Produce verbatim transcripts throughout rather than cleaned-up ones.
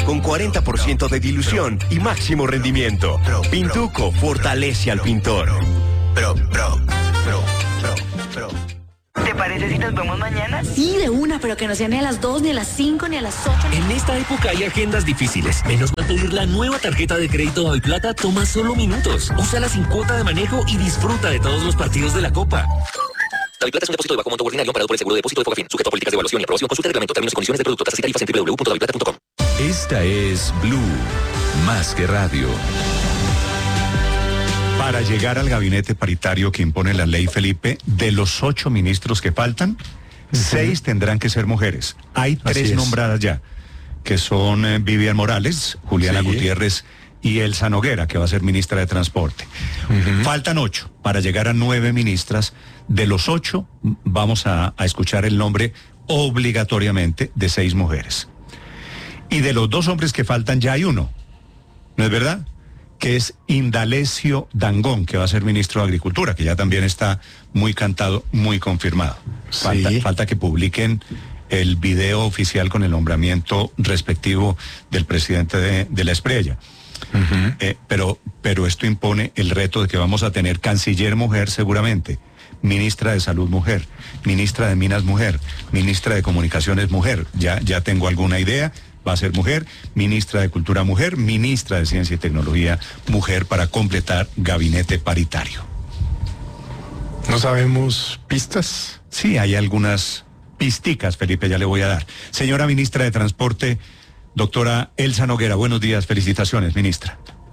con cuarenta por ciento de dilución y máximo rendimiento. Pintuco fortalece al pintor. Pro, pro, pro, pro, pro. ¿Te parece si nos vemos mañana? Sí, de una, pero que no sea ni a las dos, ni a las cinco, ni a las ocho. En esta época hay agendas difíciles. Menos mal pedir la nueva tarjeta de crédito Daviplata toma solo minutos. Úsala sin cuota de manejo y disfruta de todos los partidos de la Copa. Daviplata es un depósito de bajo monto ordinario amparado por el seguro de depósito de Fogafín, sujeto a políticas de evaluación y aprobación. Consulta el reglamento, términos y condiciones del producto, tasas y tarifas en doble u doble u doble u punto daviplata punto com. Esta es Blue, más que radio. Para llegar al gabinete paritario que impone la ley, Felipe, de los ocho ministros que faltan, uh-huh. seis tendrán que ser mujeres. Hay tres nombradas ya, que son eh, Vivian Morales, Juliana sí. Gutiérrez y Elsa Noguera, que va a ser ministra de Transporte. Uh-huh. Faltan ocho para llegar a nueve ministras. De los ocho, vamos a, a escuchar el nombre obligatoriamente de seis mujeres. Y de los dos hombres que faltan ya hay uno, ¿no es verdad? Que es Indalecio Dangond, que va a ser ministro de Agricultura, que ya también está muy cantado, muy confirmado. Falta, sí. falta que publiquen el video oficial con el nombramiento respectivo del presidente de, de la Espriella. Uh-huh. Eh, pero, pero esto impone el reto de que vamos a tener canciller mujer seguramente, ministra de Salud mujer, ministra de Minas mujer, ministra de Comunicaciones mujer. Ya, ya tengo alguna idea. Va a ser mujer, ministra de Cultura mujer, ministra de Ciencia y Tecnología mujer, para completar gabinete paritario. ¿No sabemos pistas? Sí, hay algunas pisticas, Felipe, ya le voy a dar. Señora ministra de Transporte, doctora Elsa Noguera, buenos días, felicitaciones, ministra.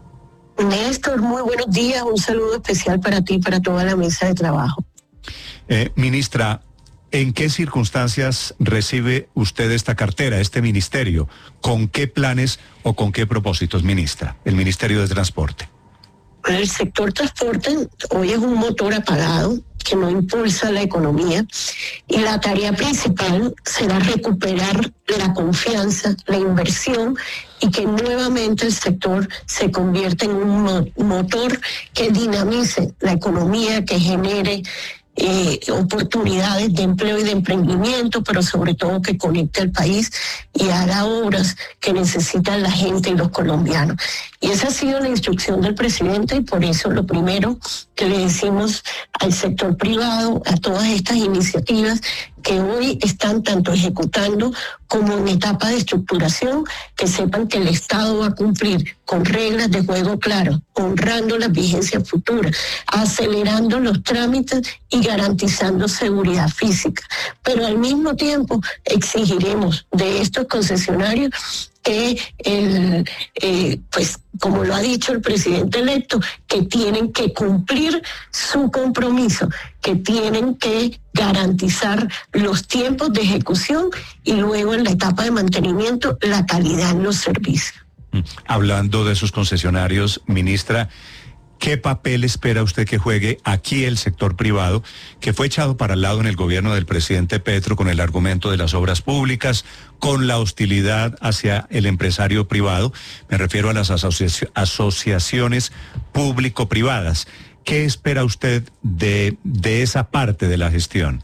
Néstor, muy buenos días, un saludo especial para ti y para toda la mesa de trabajo. Eh, ministra, ¿en qué circunstancias recibe usted esta cartera, este ministerio? ¿Con qué planes o con qué propósitos, ministra, el Ministerio de Transporte? El sector transporte hoy es un motor apagado que no impulsa la economía, y la tarea principal será recuperar la confianza, la inversión, y que nuevamente el sector se convierta en un mo- motor que dinamice la economía, que genere Eh, oportunidades de empleo y de emprendimiento, pero sobre todo que conecte al país y haga obras que necesitan la gente y los colombianos. Y esa ha sido la instrucción del presidente, y por eso lo primero que le decimos al sector privado, a todas estas iniciativas que hoy están tanto ejecutando como en etapa de estructuración, que sepan que el Estado va a cumplir con reglas de juego claras, honrando las vigencias futuras, acelerando los trámites y garantizando seguridad física. Pero al mismo tiempo exigiremos de estos concesionarios que, el, eh, pues como lo ha dicho el presidente electo, que tienen que cumplir su compromiso, que tienen que garantizar los tiempos de ejecución y luego en la etapa de mantenimiento la calidad en los servicios. Hablando de sus concesionarios, ministra, ¿qué papel espera usted que juegue aquí el sector privado, que fue echado para el lado en el gobierno del presidente Petro con el argumento de las obras públicas, con la hostilidad hacia el empresario privado? Me refiero a las asoci- asociaciones público-privadas. ¿Qué espera usted de, de esa parte de la gestión?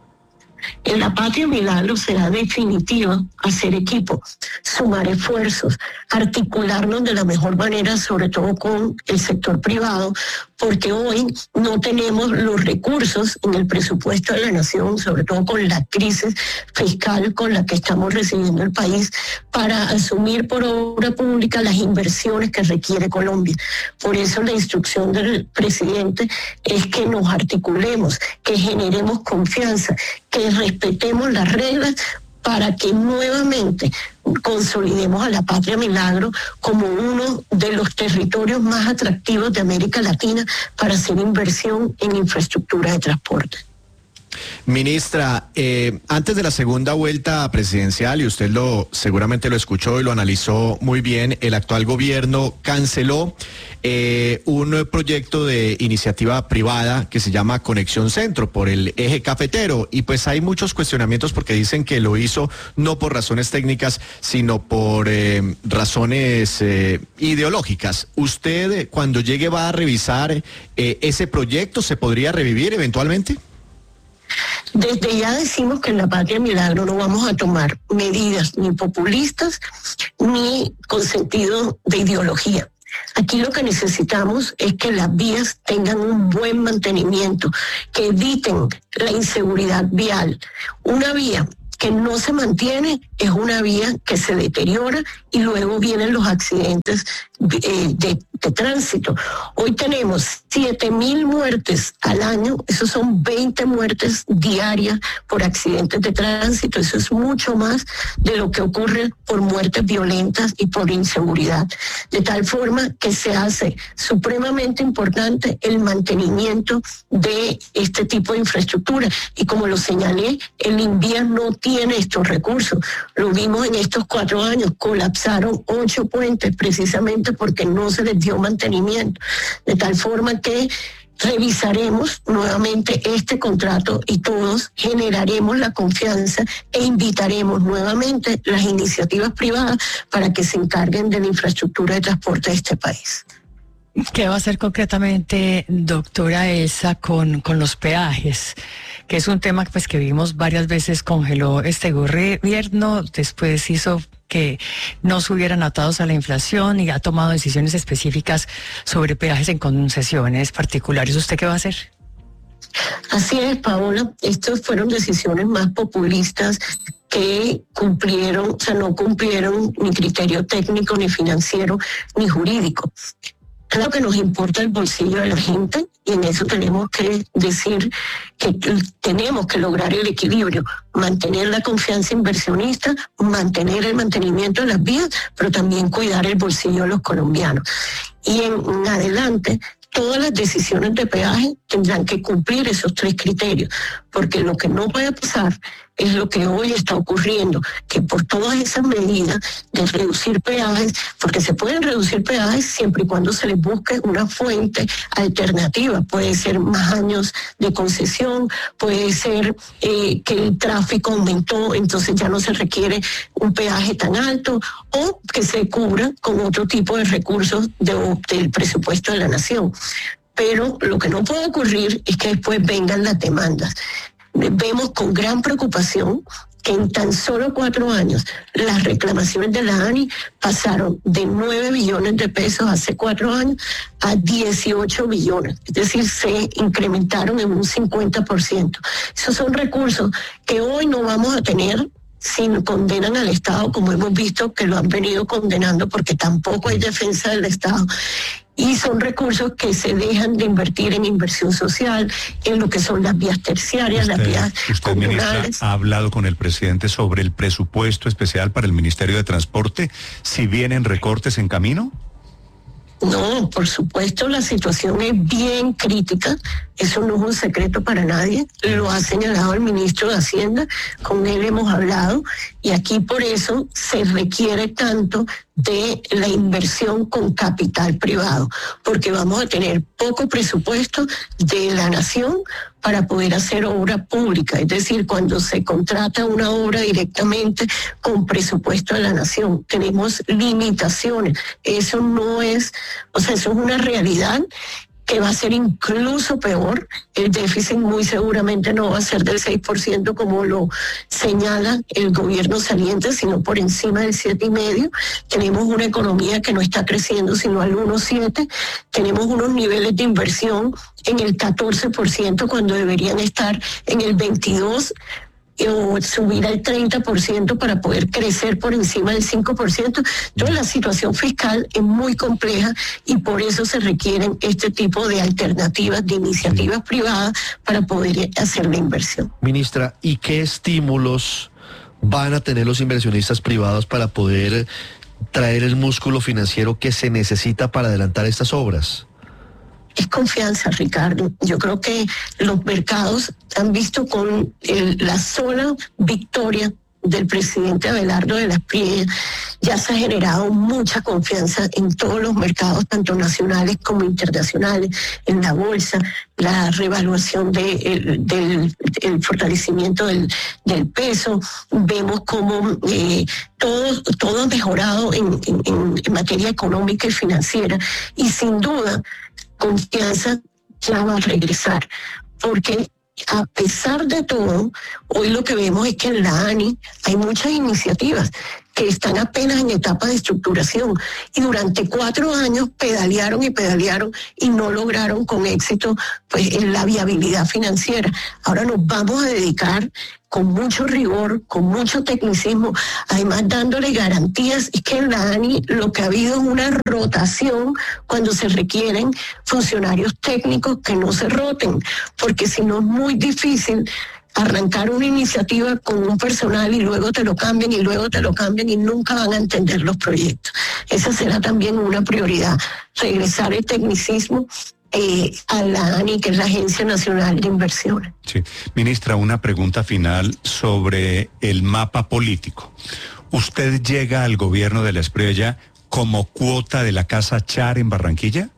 En la Patria Milagro será definitiva hacer equipo, sumar esfuerzos, articularnos de la mejor manera, sobre todo con el sector privado, porque hoy no tenemos los recursos en el presupuesto de la nación, sobre todo con la crisis fiscal con la que estamos recibiendo el país, para asumir por obra pública las inversiones que requiere Colombia. Por eso la instrucción del presidente es que nos articulemos, que generemos confianza, que respetemos las reglas para que nuevamente consolidemos a la Patria Milagro como uno de los territorios más atractivos de América Latina para hacer inversión en infraestructura de transporte. Ministra, eh, antes de la segunda vuelta presidencial, y usted lo seguramente lo escuchó y lo analizó muy bien, el actual gobierno canceló eh, un proyecto de iniciativa privada que se llama Conexión Centro por el eje cafetero, y pues hay muchos cuestionamientos porque dicen que lo hizo no por razones técnicas, sino por eh, razones eh, ideológicas. ¿Usted cuando llegue va a revisar eh, ese proyecto? ¿Se podría revivir eventualmente? Desde ya decimos que en la Patria Milagro no vamos a tomar medidas ni populistas ni con sentido de ideología. Aquí lo que necesitamos es que las vías tengan un buen mantenimiento, que eviten la inseguridad vial. Una vía que no se mantiene es una vía que se deteriora y luego vienen los accidentes eh, de, de tránsito. Hoy tenemos siete mil muertes al año, eso son veinte muertes diarias por accidentes de tránsito, eso es mucho más de lo que ocurre por muertes violentas y por inseguridad. De tal forma que se hace supremamente importante el mantenimiento de este tipo de infraestructura. Y como lo señalé, el INVIA no tiene estos recursos. Lo vimos en estos cuatro años, colapsaron ocho puentes precisamente porque no se les dio mantenimiento. De tal forma que revisaremos nuevamente este contrato y todos generaremos la confianza e invitaremos nuevamente las iniciativas privadas para que se encarguen de la infraestructura de transporte de este país. ¿Qué va a hacer concretamente, doctora Elsa, con, con los peajes? Que es un tema pues, que vimos varias veces, congeló este gobierno, después hizo que no subieran atados a la inflación y ha tomado decisiones específicas sobre peajes en concesiones particulares. ¿Usted qué va a hacer? Así es, Paola. Estas fueron decisiones más populistas que cumplieron, o sea, no cumplieron ni criterio técnico, ni financiero, ni jurídico. Claro que nos importa el bolsillo de la gente y en eso tenemos que decir que tenemos que lograr el equilibrio, mantener la confianza inversionista, mantener el mantenimiento de las vías, pero también cuidar el bolsillo de los colombianos. Y en, en adelante, todas las decisiones de peaje tendrán que cumplir esos tres criterios, porque lo que no puede pasar es lo que hoy está ocurriendo, que por todas esas medidas de reducir peajes, porque se pueden reducir peajes siempre y cuando se les busque una fuente alternativa. Puede ser más años de concesión, puede ser eh, que el tráfico aumentó, entonces ya no se requiere un peaje tan alto, o que se cubra con otro tipo de recursos de, del presupuesto de la nación. Pero lo que no puede ocurrir es que después vengan las demandas. Vemos con gran preocupación que en tan solo cuatro años las reclamaciones de la ANI pasaron de nueve billones de pesos hace cuatro años a dieciocho billones, es decir, se incrementaron en un cincuenta por ciento. Esos son recursos que hoy no vamos a tener si condenan al Estado, como hemos visto que lo han venido condenando, porque tampoco hay defensa del Estado. Y son recursos que se dejan de invertir en inversión social, en lo que son las vías terciarias, usted, las vías usted, comunales. Ministra, ha hablado con el presidente sobre el presupuesto especial para el Ministerio de Transporte. ¿Si vienen recortes en camino? No, por supuesto, la situación es bien crítica. Eso no es un secreto para nadie. Lo ha señalado el ministro de Hacienda, con él hemos hablado, y aquí por eso se requiere tanto de la inversión con capital privado, porque vamos a tener poco presupuesto de la nación para poder hacer obra pública, es decir, cuando se contrata una obra directamente con presupuesto de la nación, tenemos limitaciones. Eso no es, o sea, eso es una realidad que va a ser incluso peor. El déficit muy seguramente no va a ser del seis por ciento como lo señala el gobierno saliente, sino por encima del siete coma cinco. Tenemos una economía que no está creciendo sino al uno coma siete. Tenemos unos niveles de inversión en el catorce por ciento cuando deberían estar en el veintidós por ciento. O subir al treinta por ciento para poder crecer por encima del cinco por ciento. Entonces la situación fiscal es muy compleja y por eso se requieren este tipo de alternativas, de iniciativas privadas para poder hacer la inversión. Ministra, ¿y qué estímulos van a tener los inversionistas privados para poder traer el músculo financiero que se necesita para adelantar estas obras? Es confianza, Ricardo. Yo creo que los mercados han visto con el, la sola victoria del presidente Abelardo de las Priellas, ya se ha generado mucha confianza en todos los mercados, tanto nacionales como internacionales, en la bolsa, la revaluación de, el, del el fortalecimiento del, del peso. Vemos cómo eh, todo, todo ha mejorado en, en, en materia económica y financiera, y sin duda confianza ya va a regresar, porque a pesar de todo, hoy lo que vemos es que en la ANI hay muchas iniciativas que están apenas en etapa de estructuración y durante cuatro años pedalearon y pedalearon y no lograron con éxito pues en la viabilidad financiera. Ahora nos vamos a dedicar con mucho rigor, con mucho tecnicismo, además dándole garantías. Es que en la ANI lo que ha habido es una rotación cuando se requieren funcionarios técnicos que no se roten, porque si no es muy difícil arrancar una iniciativa con un personal y luego te lo cambian y luego te lo cambian y nunca van a entender los proyectos. Esa será también una prioridad, regresar el tecnicismo eh, a la ANI, que es la Agencia Nacional de Inversiones. Sí. Ministra, una pregunta final sobre el mapa político. ¿Usted llega al gobierno de la Espriella como cuota de la Casa Char en Barranquilla?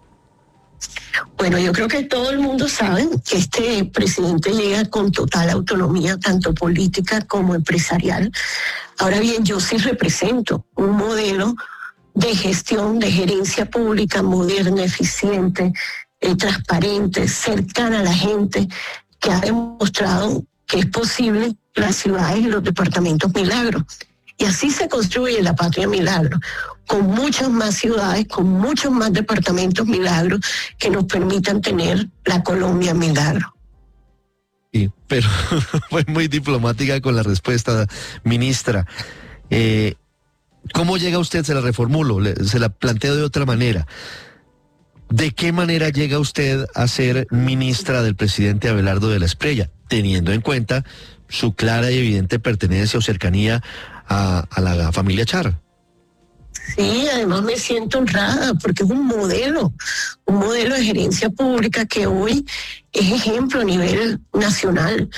Bueno, yo creo que todo el mundo sabe que este presidente llega con total autonomía, tanto política como empresarial. Ahora bien, yo sí represento un modelo de gestión, de gerencia pública moderna, eficiente, eh, transparente, cercana a la gente, que ha demostrado que es posible las ciudades y los departamentos milagros. Y así se construye la patria milagro, con muchas más ciudades, con muchos más departamentos milagros que nos permitan tener la Colombia milagro. Sí, pero fue muy diplomática con la respuesta, ministra. Eh, ¿Cómo llega usted? Se la reformulo, le, se la planteo de otra manera. ¿De qué manera llega usted a ser ministra del presidente Abelardo de la Espriella, teniendo en cuenta su clara y evidente pertenencia o cercanía a, a la familia Char? Sí, además me siento honrada porque es un modelo, un modelo de gerencia pública que hoy es ejemplo a nivel nacional,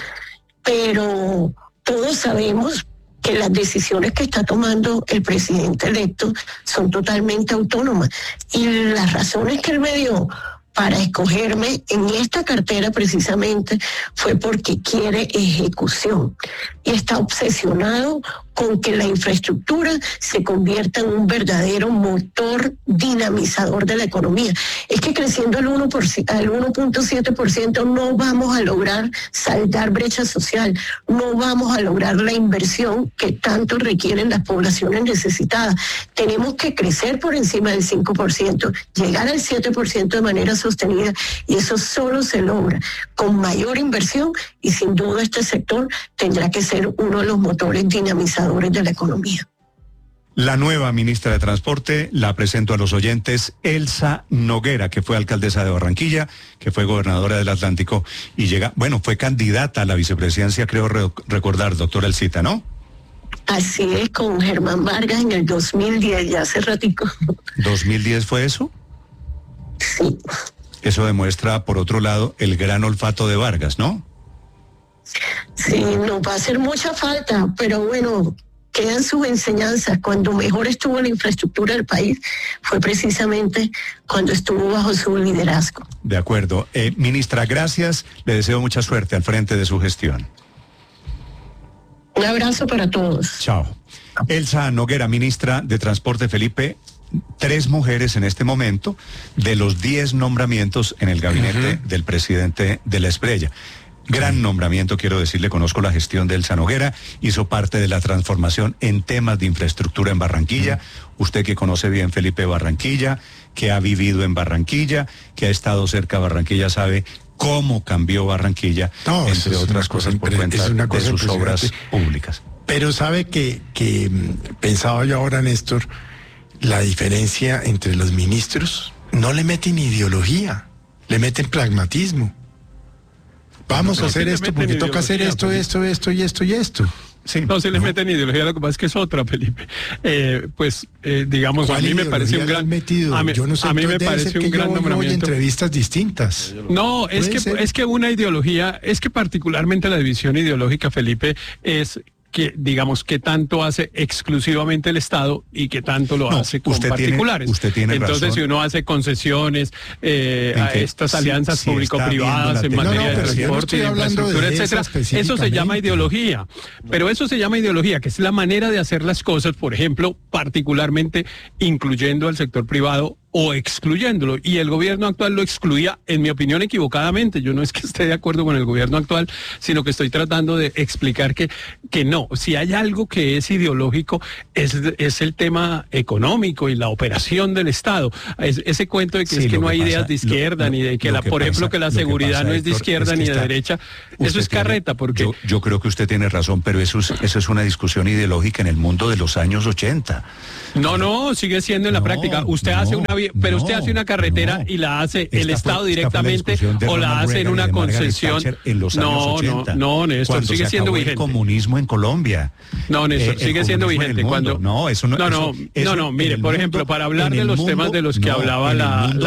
pero todos sabemos que las decisiones que está tomando el presidente electo son totalmente autónomas y las razones que él me dio para escogerme en esta cartera precisamente fue porque quiere ejecución y está obsesionado con que la infraestructura se convierta en un verdadero motor dinamizador de la economía. Es que creciendo al uno punto siete por ciento no vamos a lograr saldar brecha social, no vamos a lograr la inversión que tanto requieren las poblaciones necesitadas. Tenemos que crecer por encima del cinco por ciento, llegar al siete por ciento de manera sostenida y eso solo se logra con mayor inversión y sin duda este sector tendrá que ser uno de los motores dinamizadores de la economía. La nueva ministra de Transporte la presento a los oyentes, Elsa Noguera, que fue alcaldesa de Barranquilla, que fue gobernadora del Atlántico y llega, bueno, fue candidata a la vicepresidencia, creo re- recordar, doctora Elcita, ¿no? Así es, con Germán Vargas en el dos mil diez, ya hace ratico. ¿dos mil diez fue eso? Sí. Eso demuestra, por otro lado, el gran olfato de Vargas, ¿no? Sí, nos va a hacer mucha falta, pero bueno, quedan sus enseñanzas. Cuando mejor estuvo la infraestructura del país fue precisamente cuando estuvo bajo su liderazgo. De acuerdo. Eh, ministra, gracias. Le deseo mucha suerte al frente de su gestión. Un abrazo para todos. Chao. Elsa Noguera, ministra de Transporte. Felipe, tres mujeres en este momento de los diez nombramientos en el gabinete uh-huh. del presidente de la Espriella. Gran nombramiento, quiero decirle, conozco la gestión de Elsa Noguera, hizo parte de la transformación en temas de infraestructura en Barranquilla. Mm. Usted que conoce bien, Felipe, Barranquilla, que ha vivido en Barranquilla, que ha estado cerca de Barranquilla, sabe cómo cambió Barranquilla, no, entre otras cosas, por cuenta de sus obras públicas. Pero sabe que, que pensaba yo ahora, Néstor, la diferencia entre los ministros, no le meten ideología, le meten pragmatismo. Vamos no, a hacer esto porque toca hacer esto, Felipe. esto, esto y esto y esto. Sí, no se les no. meten ideología, lo que pasa es que es otra, Felipe. Eh, pues, eh, digamos, a mí me parece un gran... Metido? A mí, yo no sé, a mí me parece un gran nombramiento. Voy a entrevistas distintas. No, es que, es que una ideología, es que particularmente la división ideológica, Felipe, es... que digamos que tanto hace exclusivamente el Estado y que tanto lo no, hace con usted particulares. Tiene, usted tiene Entonces, razón. si uno hace concesiones eh, a estas alianzas sí, público-privadas sí en materia no, no, de transporte y de infraestructura, de etcétera, eso se llama ideología. Pero eso se llama ideología, que es la manera de hacer las cosas, por ejemplo, particularmente incluyendo al sector privado o excluyéndolo, y el gobierno actual lo excluía, en mi opinión, equivocadamente. Yo no es que esté de acuerdo con el gobierno actual, sino que estoy tratando de explicar que, que no, si hay algo que es ideológico, es, es el tema económico y la operación del Estado. Es, ese cuento de que Sí, es que lo no que hay pasa- ideas de izquierda, lo- ni de que, lo la, que por ejemplo, pasa- que la lo que seguridad pasa, no es de Héctor, izquierda es que ni de está- derecha. usted Eso es tiene- carreta, porque... Yo, yo creo que usted tiene razón, pero eso es, eso es una discusión ideológica en el mundo de los años ochenta. No, no, sigue siendo en la No, práctica. Usted no, hace una vía, pero no, usted hace una carretera no. y la hace Esta el fue- Estado esta fue la directamente discusión de o la Ronald hace en Reagan y una de Margaret concesión. Thatcher en los años No, ochenta, no, no, Néstor, cuando sigue se siendo acabó el vigente. comunismo en Colombia. No, Néstor, Eh, el sigue siendo comunismo en el vigente. mundo. Cuando No, eso no. No, eso- no, eso no, no, en mire, el por mundo- ejemplo, para hablar en de el los mundo- temas de los que no, hablaba en el la, mundo